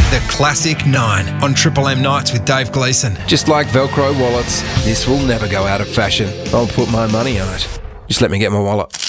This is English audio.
The Classic 9 on Triple M Nights with Dave Gleeson. Just like Velcro wallets, this will never go out of fashion. I'll put my money on it. Just let me get my wallet.